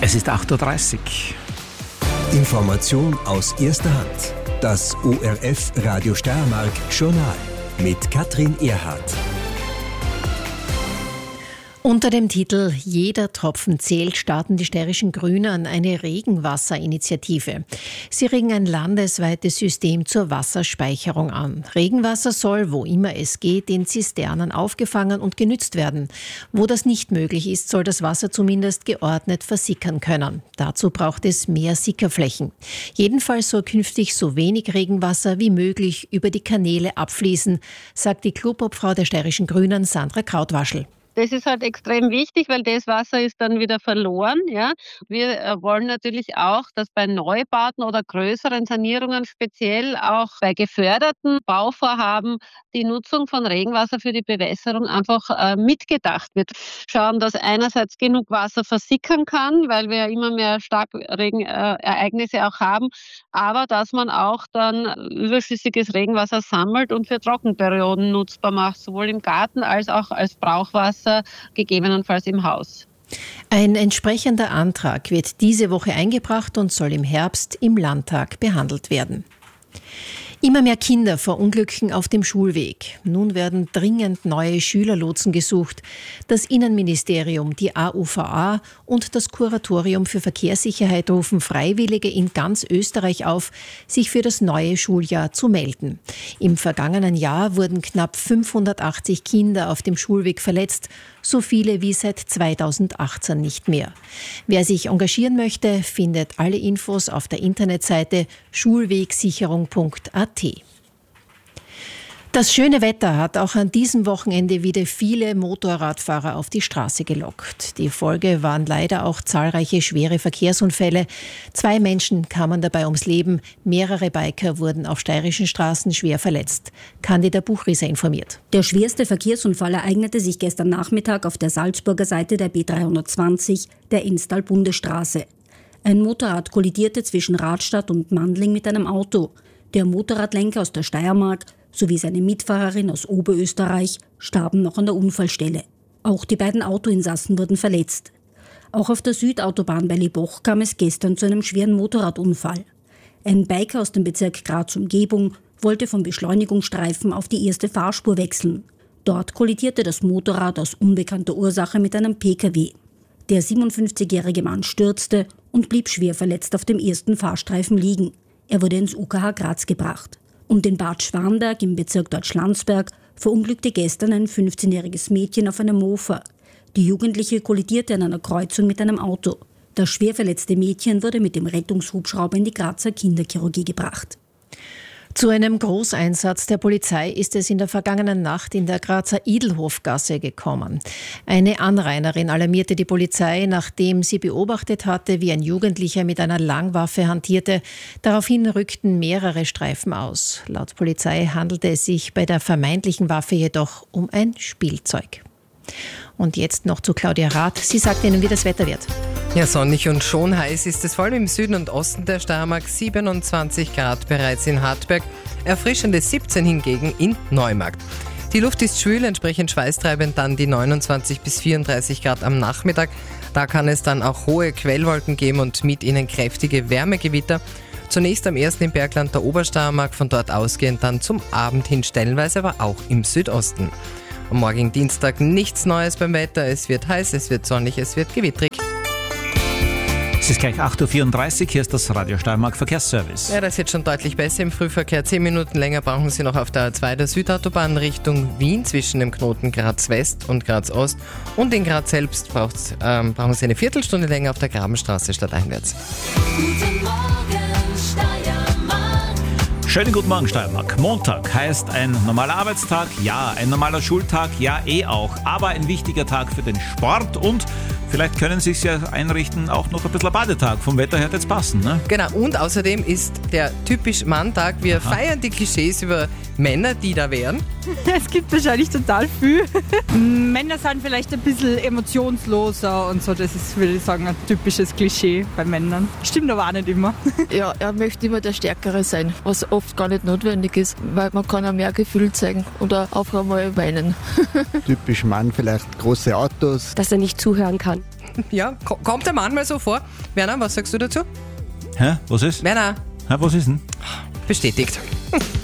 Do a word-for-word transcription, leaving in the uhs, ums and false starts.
Es ist acht Uhr dreißig. Information aus erster Hand. Das O R F Radio Steiermark Journal mit Katrin Erhardt. Unter dem Titel Jeder Tropfen zählt starten die steirischen Grünen eine Regenwasserinitiative. Sie regen ein landesweites System zur Wasserspeicherung an. Regenwasser soll, wo immer es geht, in Zisternen aufgefangen und genützt werden. Wo das nicht möglich ist, soll das Wasser zumindest geordnet versickern können. Dazu braucht es mehr Sickerflächen. Jedenfalls soll künftig so wenig Regenwasser wie möglich über die Kanäle abfließen, sagt die Clubobfrau der steirischen Grünen Sandra Krautwaschel. Das ist halt extrem wichtig, weil das Wasser ist dann wieder verloren. Ja. Wir äh, wollen natürlich auch, dass bei Neubauten oder größeren Sanierungen, speziell auch bei geförderten Bauvorhaben, die Nutzung von Regenwasser für die Bewässerung einfach äh, mitgedacht wird. Schauen, dass einerseits genug Wasser versickern kann, weil wir ja immer mehr Starkregenereignisse äh, auch haben, aber dass man auch dann überschüssiges Regenwasser sammelt und für Trockenperioden nutzbar macht, sowohl im Garten als auch als Brauchwasser, gegebenenfalls im Haus. Ein entsprechender Antrag wird diese Woche eingebracht und soll im Herbst im Landtag behandelt werden. Immer mehr Kinder verunglücken auf dem Schulweg. Nun werden dringend neue Schülerlotsen gesucht. Das Innenministerium, die A U V A und das Kuratorium für Verkehrssicherheit rufen Freiwillige in ganz Österreich auf, sich für das neue Schuljahr zu melden. Im vergangenen Jahr wurden knapp fünfhundertachtzig Kinder auf dem Schulweg verletzt, so viele wie seit zweitausendachtzehn nicht mehr. Wer sich engagieren möchte, findet alle Infos auf der Internetseite schulwegsicherung punkt a t. Das schöne Wetter hat auch an diesem Wochenende wieder viele Motorradfahrer auf die Straße gelockt. Die Folge waren leider auch zahlreiche schwere Verkehrsunfälle. Zwei Menschen kamen dabei ums Leben. Mehrere Biker wurden auf steirischen Straßen schwer verletzt. Candida Buchrieser informiert. Der schwerste Verkehrsunfall ereignete sich gestern Nachmittag auf der Salzburger Seite der B dreihundertzwanzig, der Innstal-Bundesstraße. Ein Motorrad kollidierte zwischen Radstadt und Mandling mit einem Auto. Der Motorradlenker aus der Steiermark sowie seine Mitfahrerin aus Oberösterreich starben noch an der Unfallstelle. Auch die beiden Autoinsassen wurden verletzt. Auch auf der Südautobahn bei Leboch kam es gestern zu einem schweren Motorradunfall. Ein Biker aus dem Bezirk Graz-Umgebung wollte vom Beschleunigungsstreifen auf die erste Fahrspur wechseln. Dort kollidierte das Motorrad aus unbekannter Ursache mit einem P K W. Der siebenundfünfzigjährige Mann stürzte und blieb schwer verletzt auf dem ersten Fahrstreifen liegen. Er wurde ins U K H Graz gebracht. Und in Bad Schwarnberg im Bezirk Deutschlandsberg verunglückte gestern ein fünfzehnjähriges Mädchen auf einem Mofa. Die Jugendliche kollidierte an einer Kreuzung mit einem Auto. Das schwer verletzte Mädchen wurde mit dem Rettungshubschrauber in die Grazer Kinderchirurgie gebracht. Zu einem Großeinsatz der Polizei ist es in der vergangenen Nacht in der Grazer Idelhofgasse gekommen. Eine Anrainerin alarmierte die Polizei, nachdem sie beobachtet hatte, wie ein Jugendlicher mit einer Langwaffe hantierte. Daraufhin rückten mehrere Streifen aus. Laut Polizei handelte es sich bei der vermeintlichen Waffe jedoch um ein Spielzeug. Und jetzt noch zu Claudia Rath. Sie sagt Ihnen, wie das Wetter wird. Ja, sonnig und schon heiß ist es vor allem im Süden und Osten der Steiermark, siebenundzwanzig Grad bereits in Hartberg, erfrischende siebzehn hingegen in Neumarkt. Die Luft ist schwül, entsprechend schweißtreibend dann die neunundzwanzig bis vierunddreißig Grad am Nachmittag. Da kann es dann auch hohe Quellwolken geben und mit ihnen kräftige Wärmegewitter. Zunächst am ersten im Bergland der Obersteiermark, von dort ausgehend dann zum Abend hin stellenweise, aber auch im Südosten. Am morgigen Dienstag nichts Neues beim Wetter. Es wird heiß, es wird sonnig, es wird gewittrig. Es ist gleich acht Uhr vierunddreißig, hier ist das Radio Steiermark Verkehrsservice. Ja, das wird schon deutlich besser im Frühverkehr. Zehn Minuten länger brauchen Sie noch auf der A zwei der Südautobahn Richtung Wien zwischen dem Knoten Graz West und Graz Ost. Und in Graz selbst ähm, brauchen Sie eine Viertelstunde länger auf der Grabenstraße stadteinwärts. Guten Morgen, Steiermark. Schönen guten Morgen, Steiermark. Montag heißt ein normaler Arbeitstag, ja, ein normaler Schultag, ja, eh auch. Aber ein wichtiger Tag für den Sport und vielleicht können Sie es ja einrichten, auch noch ein bisschen Badetag. Vom Wetter her jetzt passen, ne? Genau, und außerdem ist der typisch Manntag. Wir Aha. feiern die Klischees über Männer, die da wären. Es gibt wahrscheinlich total viel. Männer sind vielleicht ein bisschen emotionsloser und so. Das ist, würde ich sagen, ein typisches Klischee bei Männern. Stimmt aber auch nicht immer. Ja, er möchte immer der Stärkere sein, was oft gar nicht notwendig ist, weil man kann auch mehr Gefühl zeigen oder auch einmal weinen. Typisch Mann, vielleicht große Autos. Dass er nicht zuhören kann. Ja, ko- kommt ja manchmal so vor. Werner, was sagst du dazu? Hä? Was ist? Werner, Hä, was ist denn? bestätigt.